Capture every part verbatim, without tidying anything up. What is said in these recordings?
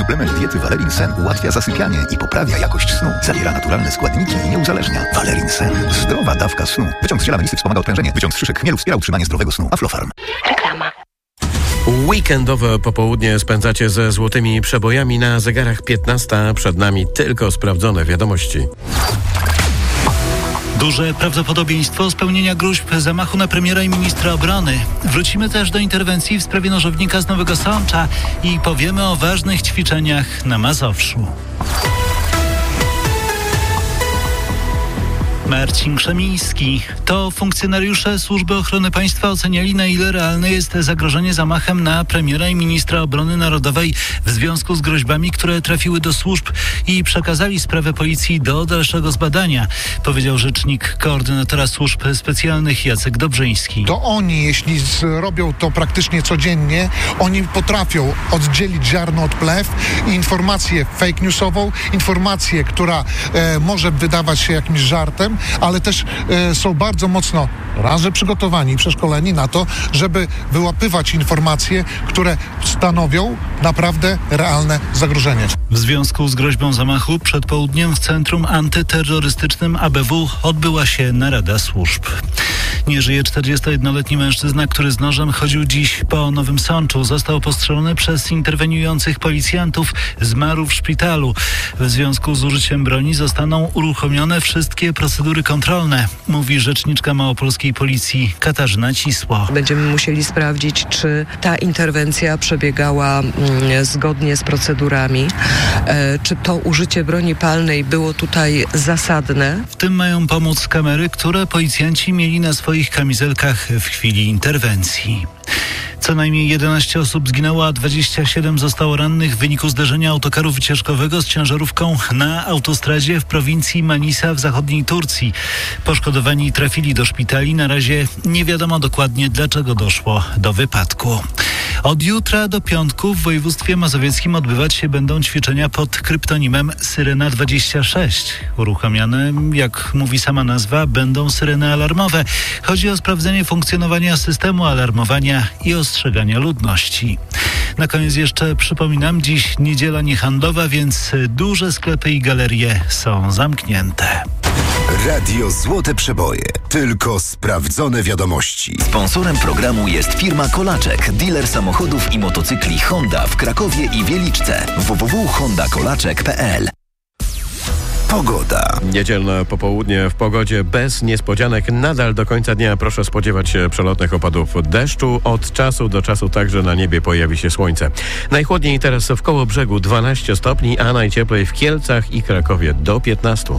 Suplement diety Valerin Sen ułatwia zasypianie i poprawia jakość snu. Zawiera naturalne składniki i nie uzależnia. Valerin Sen. Zdrowa dawka snu. Wyciąg z ziela melisy wspomaga odprężenie. Wyciąg z szyszek chmielu wspiera utrzymanie zdrowego snu. Aflofarm. Reklama. Weekendowe popołudnie spędzacie ze złotymi przebojami. Na zegarach piętnasta. Przed nami tylko sprawdzone wiadomości. Duże prawdopodobieństwo spełnienia gruźb zamachu na premiera i ministra obrony. Wrócimy też do interwencji w sprawie nożownika z Nowego Sącza i powiemy o ważnych ćwiczeniach na Mazowszu. Marcin Krzemiński. To funkcjonariusze Służby Ochrony Państwa oceniali, na ile realne jest zagrożenie zamachem na premiera i ministra obrony narodowej w związku z groźbami, które trafiły do służb, i przekazali sprawę policji do dalszego zbadania, powiedział rzecznik koordynatora służb specjalnych Jacek Dobrzyński. To oni, jeśli robią to praktycznie codziennie, oni potrafią oddzielić ziarno od plew i informację fake newsową, informację, która e, może wydawać się jakimś żartem, ale też e, są bardzo mocno raz, że przygotowani i przeszkoleni na to, żeby wyłapywać informacje, które stanowią naprawdę realne zagrożenie. W związku z groźbą zamachu przed południem w Centrum Antyterrorystycznym A B W odbyła się narada służb. Nie żyje czterdziestojednoletni mężczyzna, który z nożem chodził dziś po Nowym Sączu. Został postrzelony przez interweniujących policjantów. Zmarł w szpitalu. W związku z użyciem broni zostaną uruchomione wszystkie procedury kontrolne, mówi rzeczniczka małopolskiej policji Katarzyna Cisło. Będziemy musieli sprawdzić, czy ta interwencja przebiegała mm, zgodnie z procedurami, e, czy to użycie broni palnej było tutaj zasadne. W tym mają pomóc kamery, które policjanci mieli na swoich kamizelkach w chwili interwencji. Co najmniej jedenaście osób zginęło, a dwadzieścia siedem zostało rannych w wyniku zderzenia autokaru wycieczkowego z ciężarówką na autostradzie w prowincji Manisa w zachodniej Turcji. Poszkodowani trafili do szpitali. Na razie nie wiadomo dokładnie, dlaczego doszło do wypadku. Od jutra do piątku w województwie mazowieckim odbywać się będą ćwiczenia pod kryptonimem Syrena dwadzieścia sześć. Uruchamiane, jak mówi sama nazwa, będą syreny alarmowe. Chodzi o sprawdzenie funkcjonowania systemu alarmowania i ostrzegania ludności. Na koniec jeszcze przypominam, dziś niedziela niehandlowa, więc duże sklepy i galerie są zamknięte. Radio Złote Przeboje. Tylko sprawdzone wiadomości. Sponsorem programu jest firma Kolaczek, dealer samochodów i motocykli Honda w Krakowie i Wieliczce. w w w kropka honda kolaczek kropka p l. Pogoda. Niedzielne popołudnie w pogodzie bez niespodzianek. Nadal do końca dnia proszę spodziewać się przelotnych opadów deszczu. Od czasu do czasu także na niebie pojawi się słońce. Najchłodniej teraz w Kołobrzegu dwanaście stopni, a najcieplej w Kielcach i Krakowie do piętnastu.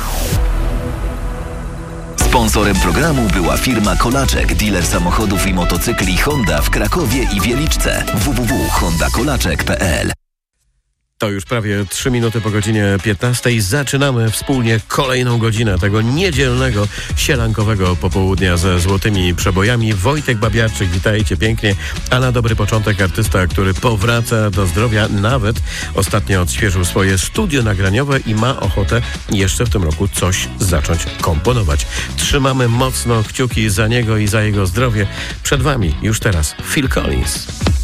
Sponsorem programu była firma Kolaczek, dealer samochodów i motocykli Honda w Krakowie i Wieliczce. w w w kropka honda kolaczek kropka p l. To już prawie trzy minuty po godzinie piętnastej. Zaczynamy wspólnie kolejną godzinę tego niedzielnego, sielankowego popołudnia ze złotymi przebojami. Wojtek Babiarczyk, witajcie pięknie. A na dobry początek artysta, który powraca do zdrowia, nawet ostatnio odświeżył swoje studio nagraniowe i ma ochotę jeszcze w tym roku coś zacząć komponować. Trzymamy mocno kciuki za niego i za jego zdrowie. Przed wami już teraz Phil Collins.